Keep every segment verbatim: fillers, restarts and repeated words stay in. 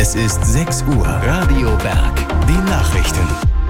Es ist sechs Uhr. Radio Berg. Die Nachrichten.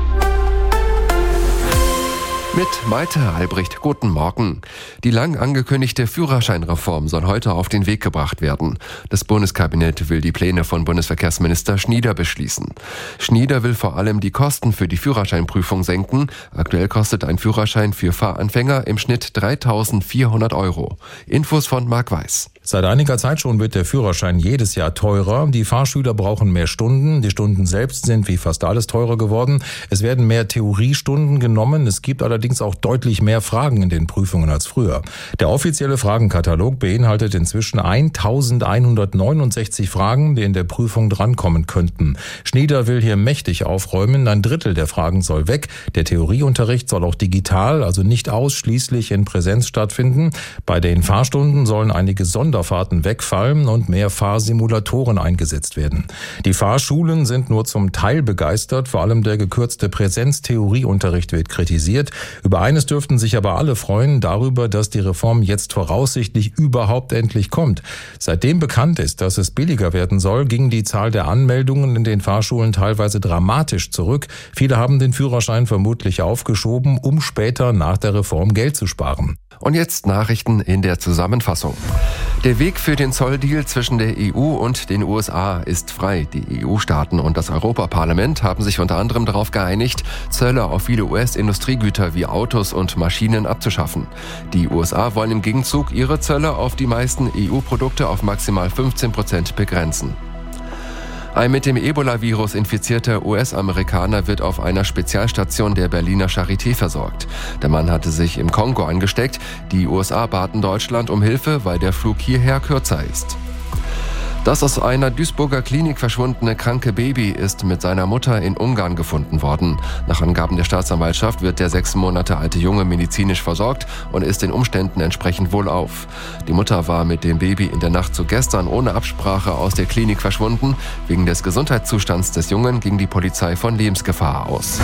Mit Malte Albrecht, guten Morgen. Die lang angekündigte Führerscheinreform soll heute auf den Weg gebracht werden. Das Bundeskabinett will die Pläne von Bundesverkehrsminister Schnieder beschließen. Schnieder will vor allem die Kosten für die Führerscheinprüfung senken. Aktuell kostet ein Führerschein für Fahranfänger im Schnitt dreitausendvierhundert Euro. Infos von Marc Weiß. Seit einiger Zeit schon wird der Führerschein jedes Jahr teurer. Die Fahrschüler brauchen mehr Stunden. Die Stunden selbst sind wie fast alles teurer geworden. Es werden mehr Theoriestunden genommen. Es gibt allerdings auch deutlich mehr Fragen in den Prüfungen als früher. Der offizielle Fragenkatalog beinhaltet inzwischen eintausendeinhundertneunundsechzig Fragen, die in der Prüfung drankommen könnten. Schnieder will hier mächtig aufräumen. Ein Drittel der Fragen soll weg. Der Theorieunterricht soll auch digital, also nicht ausschließlich in Präsenz stattfinden. Bei den Fahrstunden sollen einige Sonderfahrten wegfallen und mehr Fahrsimulatoren eingesetzt werden. Die Fahrschulen sind nur zum Teil begeistert, vor allem der gekürzte Präsenztheorieunterricht wird kritisiert. Über eines dürften sich aber alle freuen, darüber, dass die Reform jetzt voraussichtlich überhaupt endlich kommt. Seitdem bekannt ist, dass es billiger werden soll, ging die Zahl der Anmeldungen in den Fahrschulen teilweise dramatisch zurück. Viele haben den Führerschein vermutlich aufgeschoben, um später nach der Reform Geld zu sparen. Und jetzt Nachrichten in der Zusammenfassung. Der Weg für den Zolldeal zwischen der E U und den U S A ist frei. Die E U-Staaten und das Europaparlament haben sich unter anderem darauf geeinigt, Zölle auf viele U S-Industriegüter wie Autos und Maschinen abzuschaffen. Die U S A wollen im Gegenzug ihre Zölle auf die meisten E U-Produkte auf maximal fünfzehn Prozent begrenzen. Ein mit dem Ebola-Virus infizierter U S-Amerikaner wird auf einer Spezialstation der Berliner Charité versorgt. Der Mann hatte sich im Kongo angesteckt. Die U S A baten Deutschland um Hilfe, weil der Flug hierher kürzer ist. Das aus einer Duisburger Klinik verschwundene kranke Baby ist mit seiner Mutter in Ungarn gefunden worden. Nach Angaben der Staatsanwaltschaft wird der sechs Monate alte Junge medizinisch versorgt und ist den Umständen entsprechend wohlauf. Die Mutter war mit dem Baby in der Nacht zu gestern ohne Absprache aus der Klinik verschwunden. Wegen des Gesundheitszustands des Jungen ging die Polizei von Lebensgefahr aus.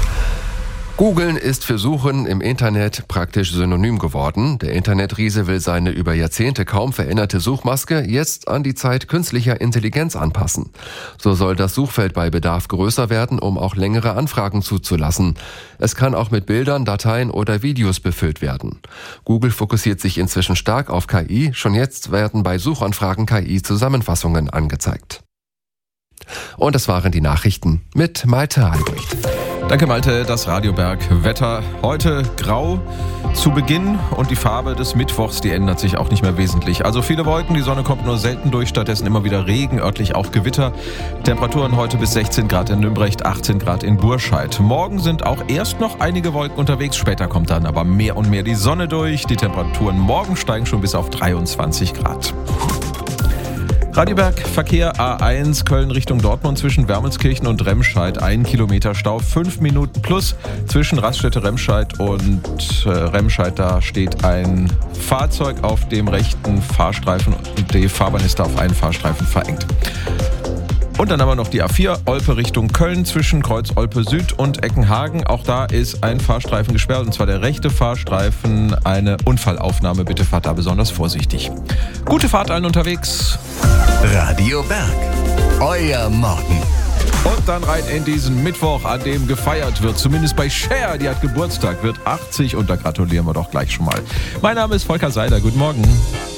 Googeln ist für Suchen im Internet praktisch synonym geworden. Der Internetriese will seine über Jahrzehnte kaum veränderte Suchmaske jetzt an die Zeit künstlicher Intelligenz anpassen. So soll das Suchfeld bei Bedarf größer werden, um auch längere Anfragen zuzulassen. Es kann auch mit Bildern, Dateien oder Videos befüllt werden. Google fokussiert sich inzwischen stark auf K I. Schon jetzt werden bei Suchanfragen K I-Zusammenfassungen angezeigt. Und das waren die Nachrichten mit Malte Albrecht. Danke Malte, das Radio Berg Wetter. Heute grau zu Beginn und die Farbe des Mittwochs, die ändert sich auch nicht mehr wesentlich. Also viele Wolken, die Sonne kommt nur selten durch, stattdessen immer wieder Regen, örtlich auch Gewitter. Temperaturen heute bis sechzehn Grad in Nümbrecht, achtzehn Grad in Burscheid. Morgen sind auch erst noch einige Wolken unterwegs, später kommt dann aber mehr und mehr die Sonne durch. Die Temperaturen morgen steigen schon bis auf dreiundzwanzig Grad. Radio Berg, Verkehr A eins, Köln Richtung Dortmund zwischen Wermelskirchen und Remscheid. Ein Kilometer Stau, fünf Minuten plus. Zwischen Raststätte Remscheid und äh, Remscheid, da steht ein Fahrzeug auf dem rechten Fahrstreifen und die Fahrbahn ist da auf einen Fahrstreifen verengt. Und dann haben wir noch die A vier, Olpe Richtung Köln zwischen Kreuz Olpe Süd und Eckenhagen. Auch da ist ein Fahrstreifen gesperrt, und zwar der rechte Fahrstreifen. Eine Unfallaufnahme, bitte fahrt da besonders vorsichtig. Gute Fahrt allen unterwegs. Radio Berg. Euer Morgen. Und dann rein in diesen Mittwoch, an dem gefeiert wird. Zumindest bei Cher, die hat Geburtstag, wird achtzig und da gratulieren wir doch gleich schon mal. Mein Name ist Volker Seiler, guten Morgen.